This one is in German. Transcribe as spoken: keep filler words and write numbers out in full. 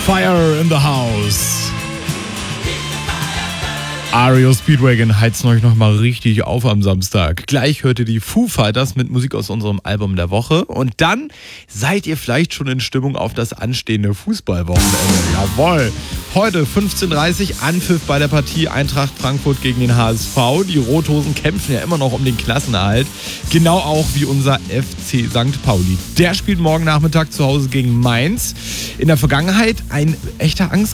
Fire in the House. R E O Speedwagon heizen euch nochmal richtig auf am Samstag. Gleich hört ihr die Foo Fighters mit Musik aus unserem Album der Woche. Und dann seid ihr vielleicht schon in Stimmung auf das anstehende Fußballwochenende. Jawohl! Heute fünfzehn Uhr dreißig Anpfiff bei der Partie Eintracht Frankfurt gegen den H S V. Die Rothosen kämpfen ja immer noch um den Klassenerhalt. Genau auch wie unser F C Sankt Pauli. Der spielt morgen Nachmittag zu Hause gegen Mainz. In der Vergangenheit ein echter Angst